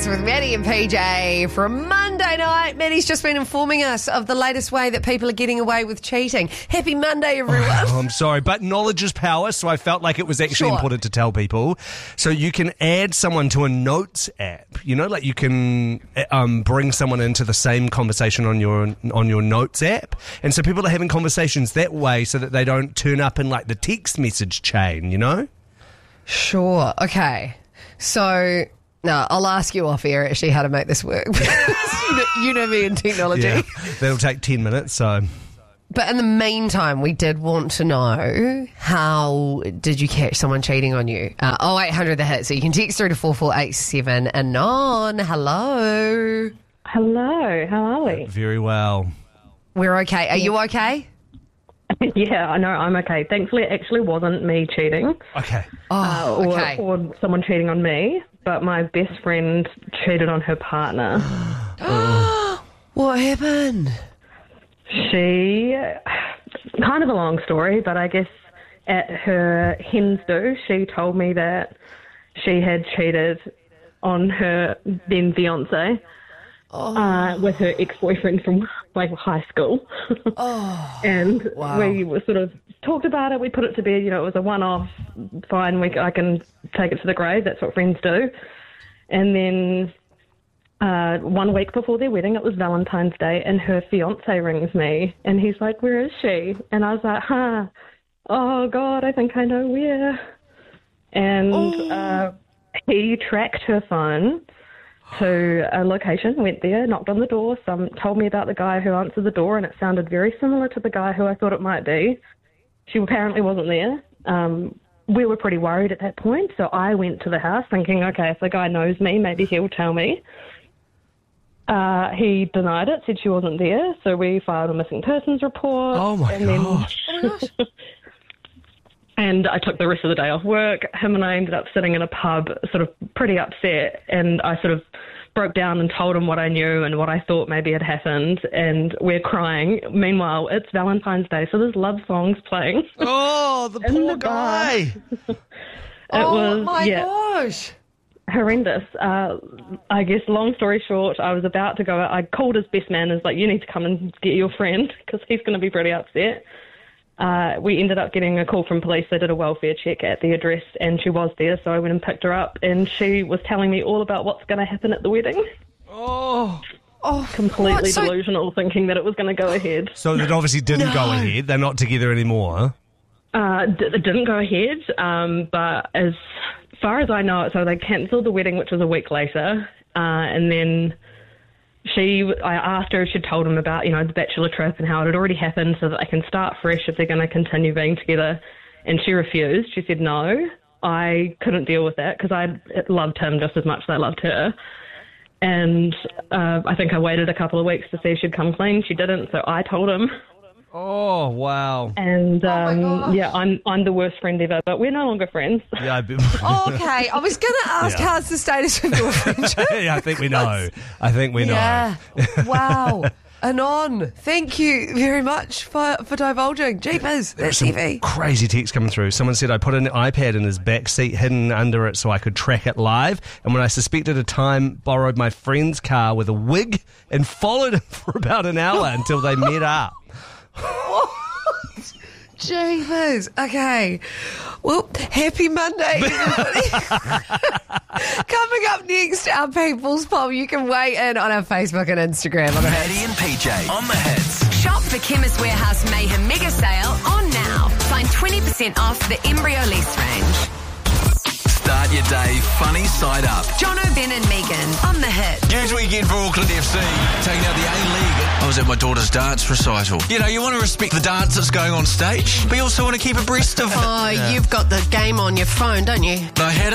With Maddie and PJ from Monday night. Maddie's just been informing us of the latest way that people are getting away with cheating. Happy Monday, everyone. Oh, I'm sorry, but knowledge is power, so I felt like it was actually important to tell people. So you can add someone to a notes app. You know, like you can bring someone into the same conversation on your notes app. And so people are having conversations that way so that they don't turn up in like the text message chain, you know? Sure. Okay. So... No, I'll ask you off air actually how to make this work. you know me in technology. Yeah, that'll take 10 minutes, so... But in the meantime, we did want to know, how did you catch someone cheating on you? 0800 the hit. So you can text through to 4487. Anon, hello. Hello, how are we? Very well. We're okay. Are you okay? Yeah, I know, I'm okay. Thankfully, it actually wasn't me cheating. Okay. Okay. Or someone cheating on me, but my best friend cheated on her partner. What happened? She, kind of a long story, but I guess at her hens do, she told me that she had cheated on her then fiance with her ex-boyfriend from like high school. And we were sort of talked about it. We put it to bed. You know, it was a one-off. Fine, I can take it to the grave. That's what friends do. And then 1 week before their wedding, it was Valentine's Day, and her fiance rings me, and he's like, "Where is she?" And I was like, "Oh God, I think I know where." And he tracked her phone to a location, went there, knocked on the door, told me about the guy who answered the door, and it sounded very similar to the guy who I thought it might be. She apparently wasn't there. We were pretty worried at that point, so I went to the house thinking, okay, if the guy knows me, maybe he'll tell me. He denied it, said she wasn't there, so we filed a missing persons report. Oh my gosh. And I took the rest of the day off work. Him and I ended up sitting in a pub, sort of pretty upset, and I sort of broke down and told him what I knew and what I thought maybe had happened, and we're crying. Meanwhile, it's Valentine's Day, so there's love songs playing. Oh, the poor guy. Gosh. Horrendous. I guess, long story short, I was about to go. I called his best man and was like, "You need to come and get your friend," because he's going to be pretty upset. We ended up getting a call from police. They did a welfare check at the address, and she was there, so I went and picked her up, and she was telling me all about what's going to happen at the wedding. Completely delusional, thinking that it was going to go ahead. So it obviously didn't go ahead. They're not together anymore. It didn't go ahead, but as far as I know, so they cancelled the wedding, which was a week later, and then... I asked her if she'd told him about, you know, the bachelor trip and how it had already happened so that they can start fresh if they're going to continue being together. And she refused. She said, no, I couldn't deal with that because I loved him just as much as I loved her. And I think I waited a couple of weeks to see if she'd come clean. She didn't, so I told him. Oh, wow. And, yeah, I'm the worst friend ever, but we're no longer friends. Yeah, Okay, I was going to ask how's the status of your friendship? Yeah, I think we know. Yeah. Wow. Anon, thank you very much for divulging. Jeepers, that's heavy. Crazy text coming through. Someone said I put an iPad in his back seat hidden under it so I could track it live, and when I suspected a time, borrowed my friend's car with a wig and followed him for about an hour until they met up. What? Jeepers. Okay. Well, happy Monday, everybody. Coming up next, our People's Poll. You can weigh in on our Facebook and Instagram. On Maddie and PJ on the hits. Shop the Chemist Warehouse Mayhem Mega Sale on now. Find 20% off the Embryo Lease range. Start your day funny side up. John O'Ben and Megan on the hit. Huge weekend for Auckland FC, taking out the A-League. I was at my daughter's dance recital. You know, you want to respect the dance that's going on stage, but you also want to keep abreast of... Oh, you've got the game on your phone, don't you? I had